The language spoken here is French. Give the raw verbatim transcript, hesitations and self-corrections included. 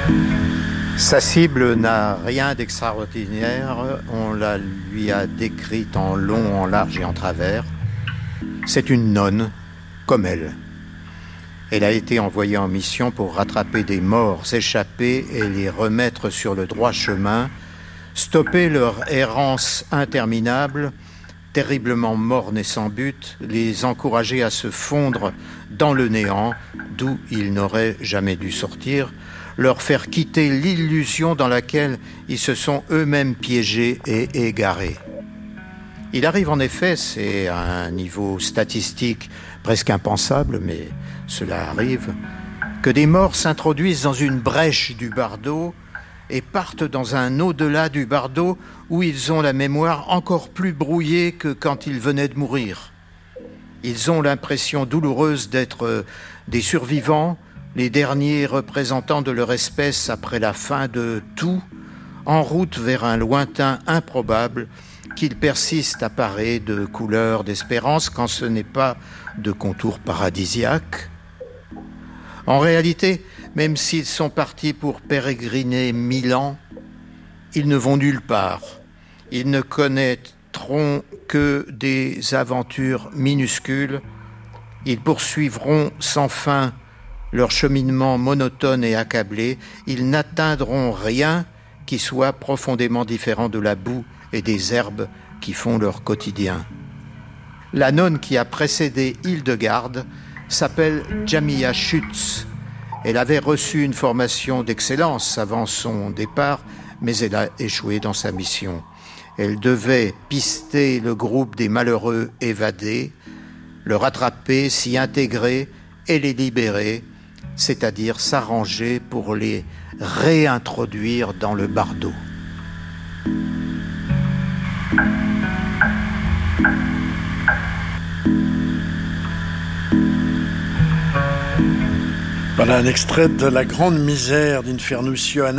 Sa cible n'a rien d'extraordinaire, on la lui a décrite en long, en large et en travers. C'est une nonne, comme elle. Elle a été envoyée en mission pour rattraper des morts échappés et les remettre sur le droit chemin, stopper leur errance interminable, terriblement morne et sans but, les encourager à se fondre dans le néant, d'où ils n'auraient jamais dû sortir, leur faire quitter l'illusion dans laquelle ils se sont eux-mêmes piégés et égarés. Il arrive en effet, c'est à un niveau statistique presque impensable, mais cela arrive, que des morts s'introduisent dans une brèche du bardeau et partent dans un au-delà du bardeau où ils ont la mémoire encore plus brouillée que quand ils venaient de mourir. Ils ont l'impression douloureuse d'être des survivants, les derniers représentants de leur espèce après la fin de tout, en route vers un lointain improbable qu'ils persistent à parer de couleurs d'espérance quand ce n'est pas de contours paradisiaques. En réalité, même s'ils sont partis pour pérégriner mille ans, ils ne vont nulle part. Ils ne connaîtront que des aventures minuscules. Ils poursuivront sans fin leur cheminement monotone et accablé. Ils n'atteindront rien qui soit profondément différent de la boue et des herbes qui font leur quotidien. La nonne qui a précédé Hildegarde s'appelle Jamia Schütz. Elle avait reçu une formation d'excellence avant son départ, mais elle a échoué dans sa mission. Elle devait pister le groupe des malheureux évadés, le rattraper, s'y intégrer et les libérer, c'est-à-dire s'arranger pour les réintroduire dans le bardeau. Voilà un extrait de La Grande Misère d'Infernusio